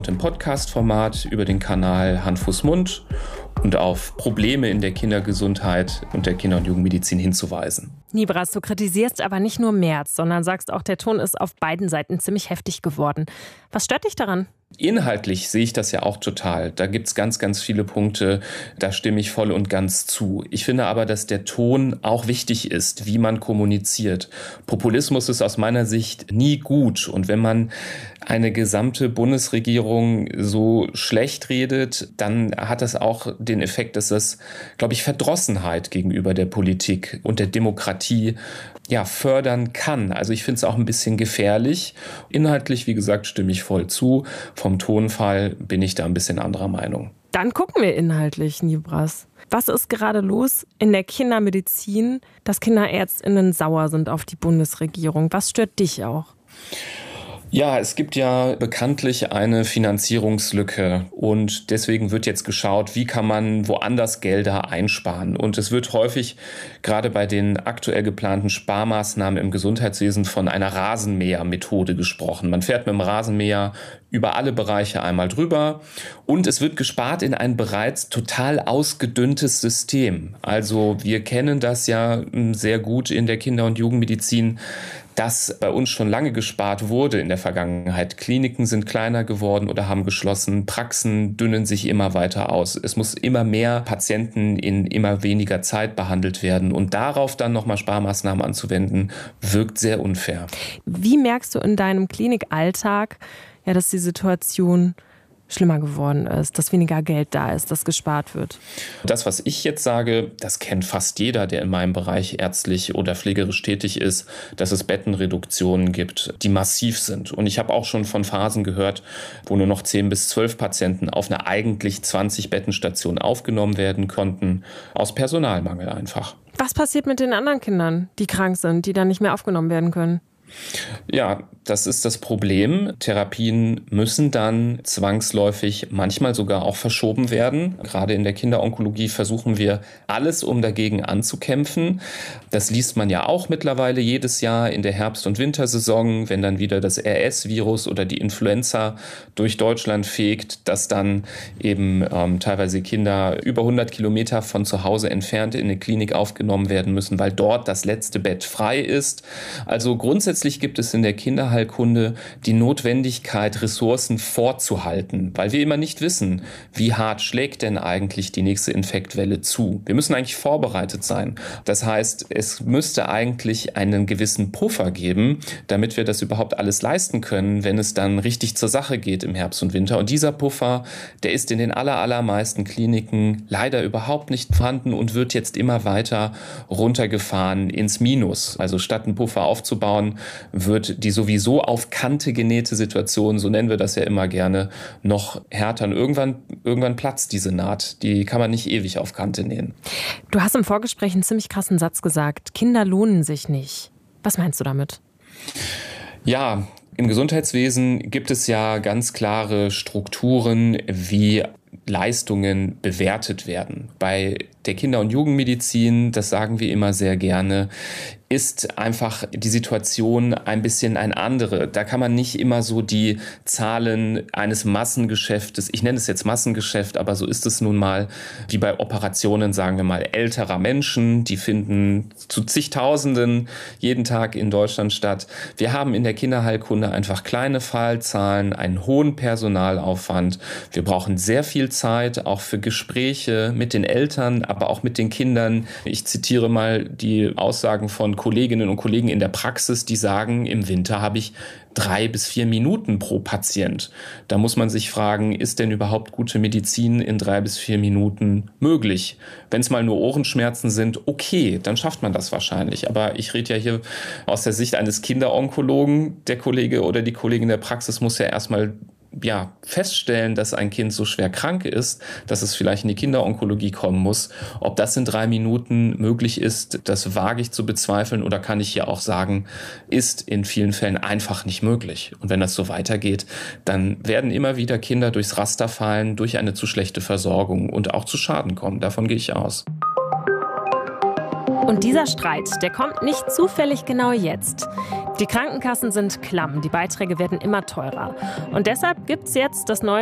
im Podcast-Format über den Kanal Hand, Fuß, Mund und auf Probleme in der Kindergesundheit und der Kinder- und Jugendmedizin hinzuweisen. Nibras, du kritisierst aber nicht nur Merz, sondern sagst auch, der Ton ist auf beiden Seiten ziemlich heftig geworden. Was stört dich daran? Inhaltlich sehe ich das ja auch total. Da gibt's ganz, ganz viele Punkte, da stimme ich voll und ganz zu. Ich finde aber, dass der Ton auch wichtig ist, wie man kommuniziert. Populismus ist aus meiner Sicht nie gut. Und wenn man eine gesamte Bundesregierung so schlecht redet, dann hat das auch den Effekt, dass es, glaube ich, Verdrossenheit gegenüber der Politik und der Demokratie fördern kann. Also ich finde es auch ein bisschen gefährlich. Inhaltlich, wie gesagt, stimme ich voll zu. Vom Tonfall bin ich da ein bisschen anderer Meinung. Dann gucken wir inhaltlich, Nibras. Was ist gerade los in der Kindermedizin, dass KinderärztInnen sauer sind auf die Bundesregierung? Was stört dich auch? Ja, es gibt ja bekanntlich eine Finanzierungslücke und deswegen wird jetzt geschaut, wie kann man woanders Gelder einsparen. Und es wird häufig gerade bei den aktuell geplanten Sparmaßnahmen im Gesundheitswesen von einer Rasenmähermethode gesprochen. Man fährt mit dem Rasenmäher über alle Bereiche einmal drüber und es wird gespart in ein bereits total ausgedünntes System. Also wir kennen das ja sehr gut in der Kinder- und Jugendmedizin, dass bei uns schon lange gespart wurde in der Vergangenheit. Kliniken sind kleiner geworden oder haben geschlossen. Praxen dünnen sich immer weiter aus. Es muss immer mehr Patienten in immer weniger Zeit behandelt werden. Und darauf dann nochmal Sparmaßnahmen anzuwenden, wirkt sehr unfair. Wie merkst du in deinem Klinikalltag, dass die Situation schlimmer geworden ist, dass weniger Geld da ist, dass gespart wird? Das, was ich jetzt sage, das kennt fast jeder, der in meinem Bereich ärztlich oder pflegerisch tätig ist, dass es Bettenreduktionen gibt, die massiv sind. Und ich habe auch schon von Phasen gehört, wo nur noch 10 bis 12 Patienten auf einer eigentlich 20 Bettenstation aufgenommen werden konnten, aus Personalmangel einfach. Was passiert mit den anderen Kindern, die krank sind, die dann nicht mehr aufgenommen werden können? Ja, das ist das Problem. Therapien müssen dann zwangsläufig manchmal sogar auch verschoben werden. Gerade in der Kinderonkologie versuchen wir alles, um dagegen anzukämpfen. Das liest man ja auch mittlerweile jedes Jahr in der Herbst- und Wintersaison, wenn dann wieder das RS-Virus oder die Influenza durch Deutschland fegt, dass dann eben teilweise Kinder über 100 Kilometer von zu Hause entfernt in eine Klinik aufgenommen werden müssen, weil dort das letzte Bett frei ist. Also grundsätzlich gibt es in der Kinderheilkunde die Notwendigkeit, Ressourcen vorzuhalten, weil wir immer nicht wissen, wie hart schlägt denn eigentlich die nächste Infektwelle zu. Wir müssen eigentlich vorbereitet sein. Das heißt, es müsste eigentlich einen gewissen Puffer geben, damit wir das überhaupt alles leisten können, wenn es dann richtig zur Sache geht im Herbst und Winter. Und dieser Puffer, der ist in den allermeisten Kliniken leider überhaupt nicht vorhanden und wird jetzt immer weiter runtergefahren ins Minus. Also statt einen Puffer aufzubauen, wird die sowieso auf Kante genähte Situation, so nennen wir das ja immer gerne, noch härter. Und irgendwann platzt diese Naht. Die kann man nicht ewig auf Kante nähen. Du hast im Vorgespräch einen ziemlich krassen Satz gesagt. Kinder lohnen sich nicht. Was meinst du damit? Ja, im Gesundheitswesen gibt es ja ganz klare Strukturen, wie Leistungen bewertet werden. Bei der Kinder- und Jugendmedizin, das sagen wir immer sehr gerne, ist einfach die Situation ein bisschen eine andere. Da kann man nicht immer so die Zahlen eines Massengeschäftes, ich nenne es jetzt Massengeschäft, aber so ist es nun mal, wie bei Operationen, sagen wir mal, älterer Menschen, die finden zu zigtausenden jeden Tag in Deutschland statt. Wir haben in der Kinderheilkunde einfach kleine Fallzahlen, einen hohen Personalaufwand. Wir brauchen sehr viel Zeit, auch für Gespräche mit den Eltern, aber auch mit den Kindern. Ich zitiere mal die Aussagen von Kolleginnen und Kollegen in der Praxis, die sagen, im Winter habe ich 3 bis 4 Minuten pro Patient. Da muss man sich fragen, ist denn überhaupt gute Medizin in 3 bis 4 Minuten möglich? Wenn es mal nur Ohrenschmerzen sind, okay, dann schafft man das wahrscheinlich. Aber ich rede ja hier aus der Sicht eines Kinderonkologen. Der Kollege oder die Kollegin der Praxis muss ja erstmal feststellen, dass ein Kind so schwer krank ist, dass es vielleicht in die Kinderonkologie kommen muss. Ob das in 3 Minuten möglich ist, das wage ich zu bezweifeln oder kann ich hier auch sagen, ist in vielen Fällen einfach nicht möglich. Und wenn das so weitergeht, dann werden immer wieder Kinder durchs Raster fallen, durch eine zu schlechte Versorgung und auch zu Schaden kommen. Davon gehe ich aus. Und dieser Streit, der kommt nicht zufällig genau jetzt. Die Krankenkassen sind klamm, die Beiträge werden immer teurer. Und deshalb gibt es jetzt das neue